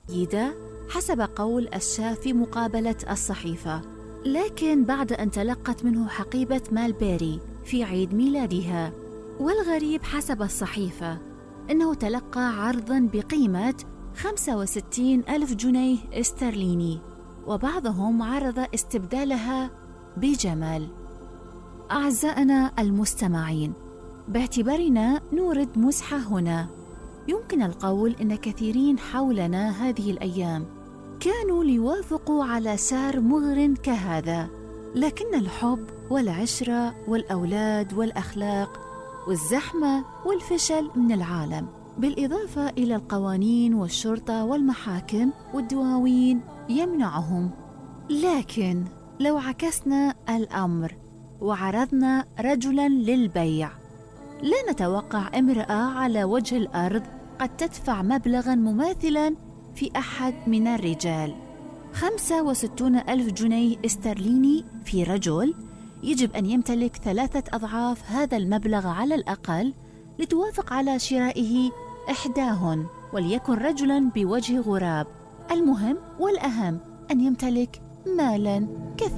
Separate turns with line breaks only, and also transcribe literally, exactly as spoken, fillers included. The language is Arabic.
جيدة حسب قول الشاة في مقابلة الصحيفة، لكن بعد أن تلقت منه حقيبة مالبيري في عيد ميلادها. والغريب حسب الصحيفة أنه تلقى عرضاً بقيمة خمسة وستين ألف جنيه استرليني، وبعضهم عرض استبدالها بجمل. أعزائنا المستمعين، باعتبارنا نورد مزحة هنا، يمكن القول إن كثيرين حولنا هذه الأيام كانوا ليوافقوا على سعر مغر كهذا، لكن الحب والعشرة والأولاد والأخلاق والزحمة والفشل من العالم، بالإضافة إلى القوانين والشرطة والمحاكم والدواوين يمنعهم. لكن لو عكسنا الأمر وعرضنا رجلاً للبيع، لا نتوقع امرأة على وجه الأرض قد تدفع مبلغاً مماثلاً في أحد من الرجال. خمسة وستون ألف جنيه استرليني في رجل يجب أن يمتلك ثلاثة أضعاف هذا المبلغ على الأقل لتوافق على شرائه إحداهن، وليكن رجلاً بوجه غراب. المهم والأهم أن يمتلك مالاً كثير.